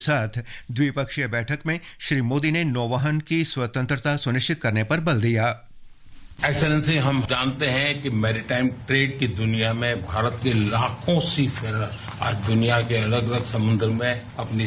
साथ द्विपक्षीय बैठक में श्री मोदी ने नौवहन की स्वतंत्रता सुनिश्चित करने पर बल दिया। एक्सेलेंसी, हम जानते हैं कि मैरीटाइम ट्रेड की दुनिया में भारत के लाखों सी फेरर आज दुनिया के अलग अलग समुद्र में अपनी